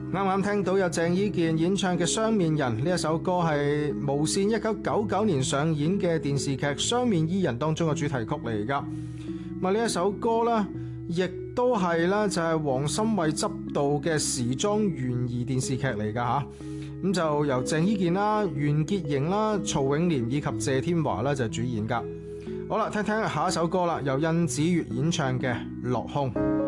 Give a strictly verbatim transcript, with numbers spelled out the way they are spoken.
啱啱聽到有鄭伊健演唱嘅《雙面人》呢一首歌，係無綫一九九九年上演嘅電視劇《雙面伊人》當中嘅主題曲嚟噶。咁啊呢一首歌呢，亦都係啦，就係黃心慧執導嘅時裝懸疑電視劇嚟噶吓。咁就由鄭伊健啦、袁潔瑩啦、曹永廉以及謝天華啦就主演噶。好啦，聽聽下一首歌啦，由甄子越演唱嘅《落空》。